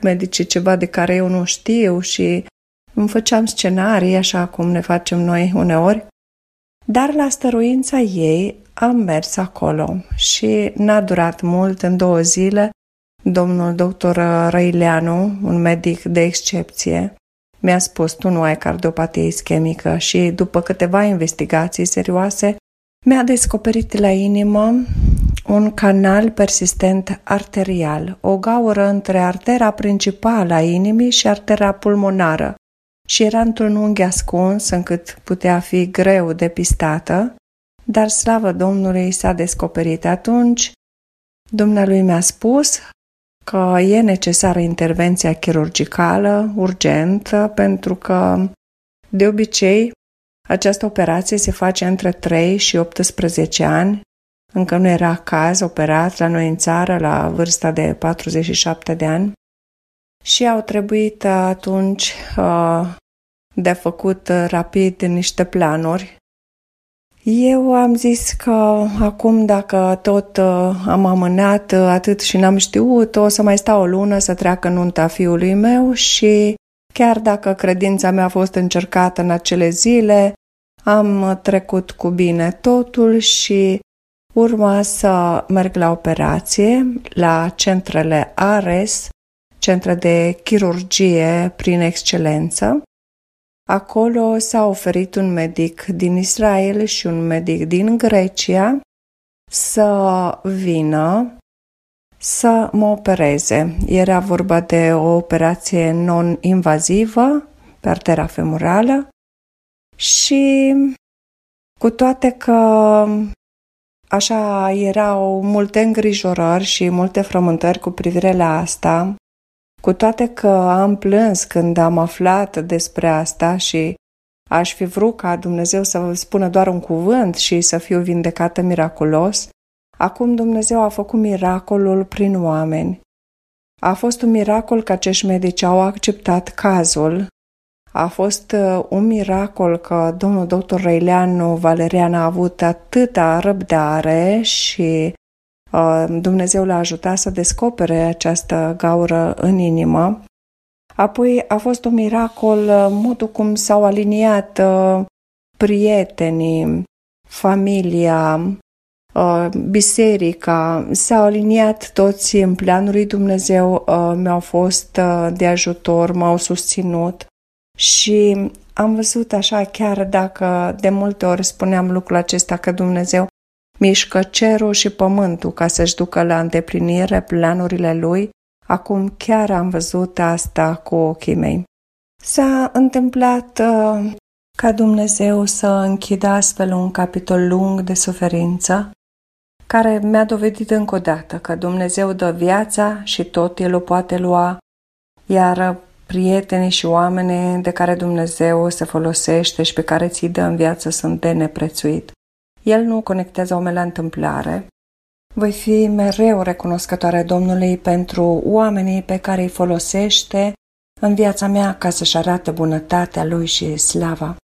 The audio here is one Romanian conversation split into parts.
medicii ceva de care eu nu știu și îmi făceam scenarii, așa cum ne facem noi uneori. Dar la stăruința ei am mers acolo și n-a durat mult, în 2 zile, domnul doctor Răileanu, un medic de excepție, mi-a spus: tu nu ai cardiopatie ischemică, și după câteva investigații serioase mi-a descoperit la inimă un canal persistent arterial, o gaură între artera principală a inimii și artera pulmonară, și era într-un unghi ascuns încât putea fi greu depistată, dar slavă Domnului s-a descoperit. Atunci dumnealui mi-a spus că e necesară intervenția chirurgicală urgentă, pentru că de obicei această operație se face între 3 și 18 ani. Încă nu era caz operat la noi în țară la vârsta de 47 de ani și au trebuit atunci de făcut rapid niște planuri. Eu am zis că acum, dacă tot am amânat atât și n-am știut, o să mai stau o lună să treacă nunta fiului meu și chiar dacă credința mea a fost încercată în acele zile, am trecut cu bine totul și urma să merg la operație la centrele ARES, centre de chirurgie prin excelență. Acolo s-a oferit un medic din Israel și un medic din Grecia să vină să mă opereze. Era vorba de o operație non-invazivă pe artera femorală și cu toate că așa erau multe îngrijorări și multe frământări cu privire la asta, cu toate că am plâns când am aflat despre asta și aș fi vrut ca Dumnezeu să spună doar un cuvânt și să fiu vindecată miraculos, acum Dumnezeu a făcut miracolul prin oameni. A fost un miracol că acești medici au acceptat cazul. A fost un miracol că domnul doctor Răileanu Valerian a avut atâta răbdare și Dumnezeu l-a ajutat să descopere această gaură în inimă. Apoi a fost un miracol modul cum s-au aliniat prietenii, familia, biserica, s-au aliniat toți în planul lui Dumnezeu, mi-au fost de ajutor, m-au susținut și am văzut așa, chiar dacă de multe ori spuneam lucrul acesta, că Dumnezeu mișcă cerul și pământul ca să-și ducă la îndeplinire planurile Lui, acum chiar am văzut asta cu ochii mei. S-a întâmplat ca Dumnezeu să închidă astfel un capitol lung de suferință, care mi-a dovedit încă o dată că Dumnezeu dă viața și tot El o poate lua, iar prietenii și oamenii de care Dumnezeu se folosește și pe care ți-i dă în viață sunt de neprețuit. El nu conectează oamenii la întâmplare. Voi fi mereu recunoscătoare Domnului pentru oamenii pe care îi folosește în viața mea ca să-și arate bunătatea Lui și slava.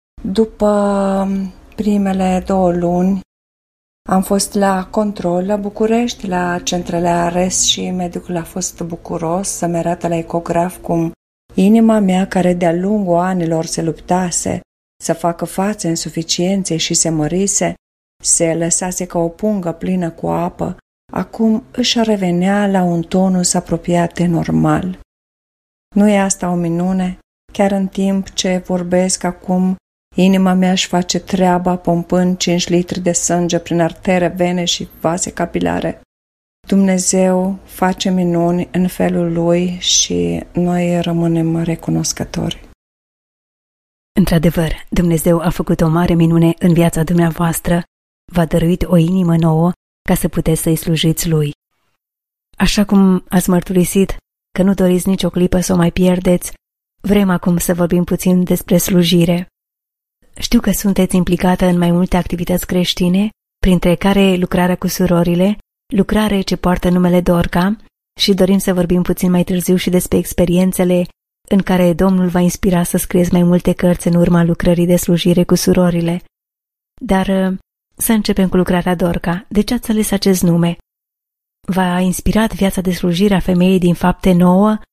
După primele 2 luni am fost la control la București, la centrele ARES, și medicul a fost bucuros să-mi arate la ecograf cum inima mea, care de-a lungul anilor se luptase să facă față insuficienței și se mărise, se lăsase ca o pungă plină cu apă, acum își revenea la un tonus apropiat de normal. Nu e asta o minune? Chiar în timp ce vorbesc acum, inima mea își face treaba pompând 5 litri de sânge prin artere, vene și vase capilare. Dumnezeu face minuni în felul Lui și noi rămânem recunoscători. Într-adevăr, Dumnezeu a făcut o mare minune în viața dumneavoastră, v-a dăruit o inimă nouă ca să puteți să-i slujiți Lui. Așa cum ați mărturisit că nu doriți nicio clipă să o mai pierdeți, vrem acum să vorbim puțin despre slujire. Știu că sunteți implicată în mai multe activități creștine, printre care lucrarea cu surorile, lucrare ce poartă numele Dorca, și dorim să vorbim puțin mai târziu și despre experiențele în care Domnul v-a inspirat să scrieți mai multe cărți în urma lucrării de slujire cu surorile. Dar să începem cu lucrarea Dorca. De ce ați ales acest nume? V-a inspirat viața de slujire a femeii din Fapte 9